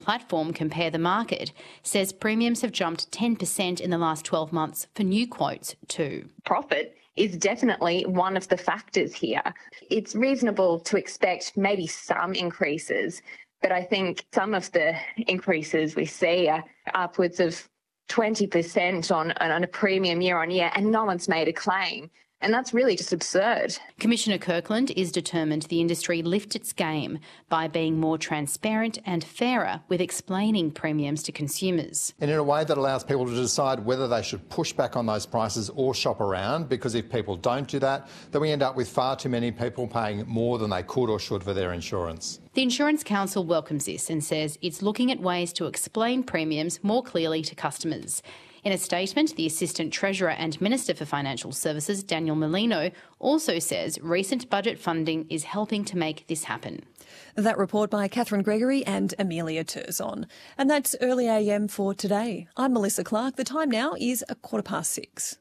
platform Compare the Market says premiums have jumped 10% in the last 12 months for new quotes too. Profit is definitely one of the factors here. It's reasonable to expect maybe some increases, but I think some of the increases we see are upwards of 20% on a premium year on year, and no one's made a claim. And that's really just absurd. Commissioner Kirkland is determined the industry lift its game by being more transparent and fairer with explaining premiums to consumers. And in a way that allows people to decide whether they should push back on those prices or shop around, because if people don't do that, then we end up with far too many people paying more than they could or should for their insurance. The Insurance Council welcomes this and says it's looking at ways to explain premiums more clearly to customers. In a statement, the Assistant Treasurer and Minister for Financial Services, Daniel Molino, also says recent budget funding is helping to make this happen. That report by Catherine Gregory and Amelia Turzon. And that's Early AM for today. I'm Melissa Clark. The time now is 6:15.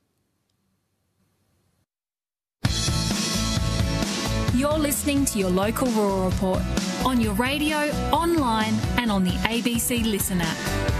You're listening to your local rural report on your radio, online and on the ABC Listen app.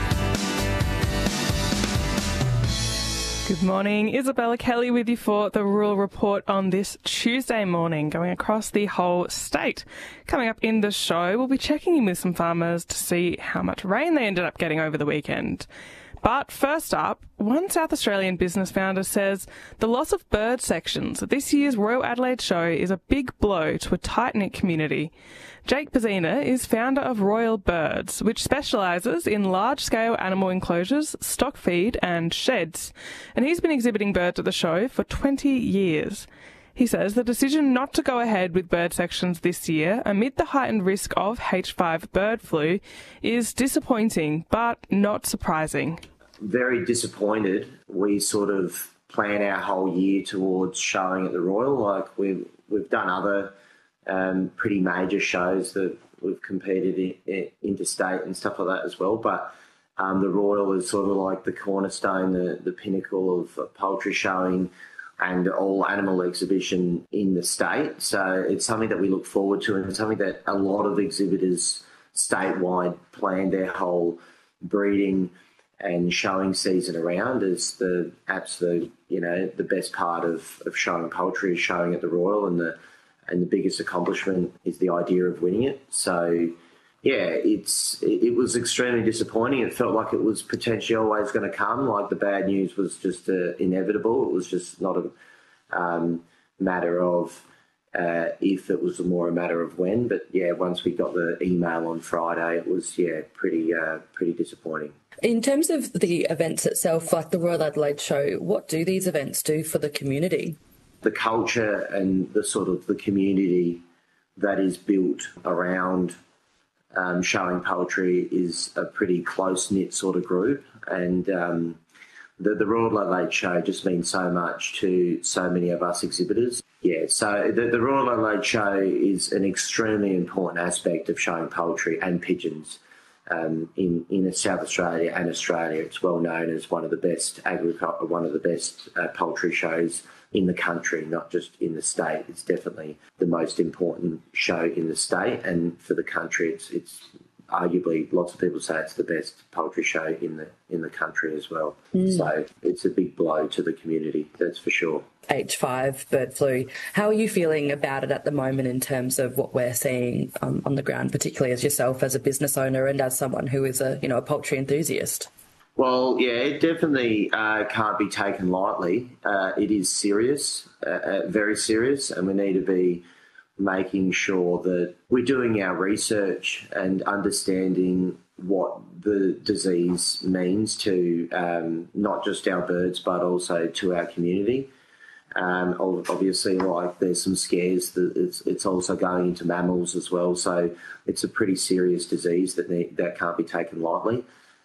Good morning, Isabella Kelly with you for the Rural Report on this Tuesday morning, going across the whole state. Coming up in the show, we'll be checking in with some farmers to see how much rain they ended up getting over the weekend. But first up, one South Australian business founder says the loss of bird sections at this year's Royal Adelaide Show is a big blow to a tight-knit community. Jake Pazina is founder of Royal Birds, which specialises in large-scale animal enclosures, stock feed and sheds. And he's been exhibiting birds at the show for 20 years. He says the decision not to go ahead with bird sections this year amid the heightened risk of H5 bird flu is disappointing, but not surprising. Very disappointed. We sort of plan our whole year towards showing at the Royal. Like we've done other pretty major shows that we've competed in interstate and stuff like that as well. But the Royal is sort of like the cornerstone, the pinnacle of poultry showing and all animal exhibition in the state. So it's something that we look forward to, and it's something that a lot of exhibitors statewide plan their whole breeding and showing season around. As the absolute, the best part of showing poultry is showing at the Royal, and the biggest accomplishment is the idea of winning it. So yeah, it was extremely disappointing. It felt like it was potentially always going to come. Like the bad news was just inevitable. It was just not a matter of if, it was more a matter of when. But yeah, once we got the email on Friday, it was pretty disappointing. In terms of the events itself, like the Royal Adelaide Show, what do these events do for the community? The culture and the sort of the community that is built around showing poultry is a pretty close-knit sort of group, and the Royal Adelaide Show just means so much to so many of us exhibitors. Yeah, so the Royal Adelaide Show is an extremely important aspect of showing poultry and pigeons in South Australia and Australia. It's well known as one of the best poultry shows in the country, not just in the state. It's definitely the most important show in the state, and for the country, it's arguably, lots of people say it's the best poultry show in the country as well. So it's a big blow to the community, that's for sure. H5 bird flu. How are you feeling about it at the moment in terms of what we're seeing on the ground, particularly as yourself as a business owner and as someone who is a poultry enthusiast? Well, yeah, it definitely can't be taken lightly. It is serious, very serious, and we need to be making sure that we're doing our research and understanding what the disease means to not just our birds but also to our community. Obviously, like there's some scares that it's also going into mammals as well, so it's a pretty serious disease that can't be taken lightly.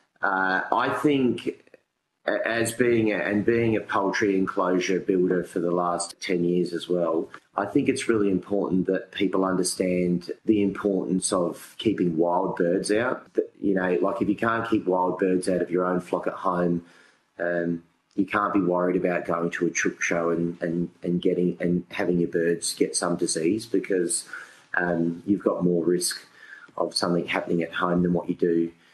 I think, as being a poultry enclosure builder for the last 10 years as well, I think it's really important that people understand the importance of keeping wild birds out. Like if you can't keep wild birds out of your own flock at home, you can't be worried about going to a chook show and having your birds get some disease, because you've got more risk of something happening at home than what you do